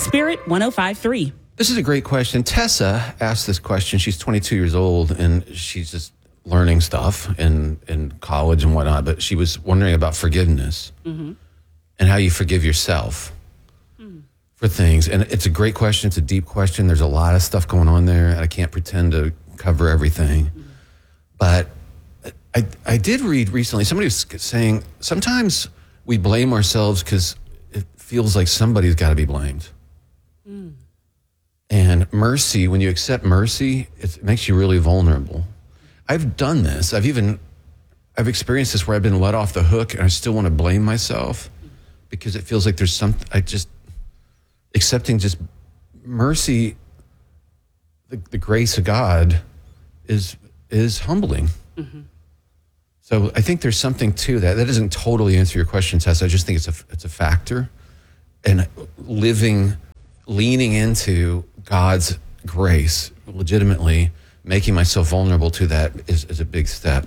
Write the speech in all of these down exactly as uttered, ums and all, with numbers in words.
Spirit one oh five point three. This is a great question. Tessa asked this question. She's twenty-two years old, and she's just learning stuff in, in college and whatnot, but she was wondering about forgiveness mm-hmm. and how you forgive yourself mm. for things. And it's a great question. It's a deep question. There's a lot of stuff going on there, and I can't pretend to cover everything. Mm. But I, I did read recently, somebody was saying sometimes we blame ourselves because it feels like somebody's got to be blamed. Mm. And mercy, when you accept mercy, it makes you really vulnerable. I've done this. I've even, I've experienced this where I've been let off the hook and I still want to blame myself because it feels like there's something, I just, accepting just mercy, the, the grace of God is, is humbling. Mm-hmm. So I think there's something to that. That doesn't totally answer your question, Tess. I just think it's a, it's a factor. And living, leaning into God's grace legitimately, making myself vulnerable to that is, is a big step.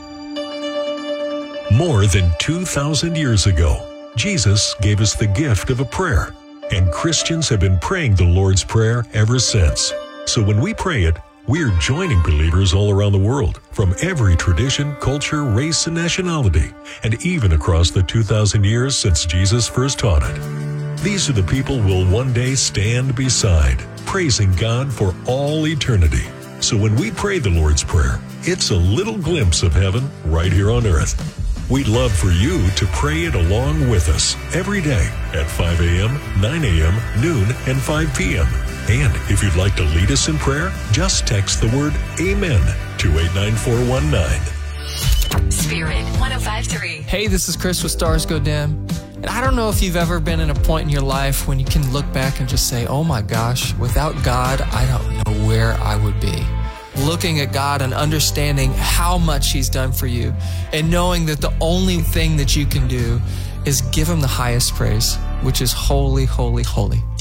More than two thousand years ago, Jesus gave us the gift of a prayer, and Christians have been praying the Lord's Prayer ever since. So when we pray it, we're joining believers all around the world, from every tradition, culture, race, and nationality, and even across the two thousand years since Jesus first taught it. These are the people we'll one day stand beside, praising God for all eternity. So when we pray the Lord's Prayer, it's a little glimpse of heaven right here on earth. We'd love for you to pray it along with us every day at five a.m., nine a.m., noon, and five p.m. And if you'd like to lead us in prayer, just text the word AMEN to eight nine four one nine. Spirit one oh five point three. Hey, this is Chris with Stars Go Dim. And I don't know if you've ever been in a point in your life when you can look back and just say, oh my gosh, without God, I don't know where I would be. Looking at God and understanding how much He's done for you and knowing that the only thing that you can do is give Him the highest praise, which is holy, holy, holy.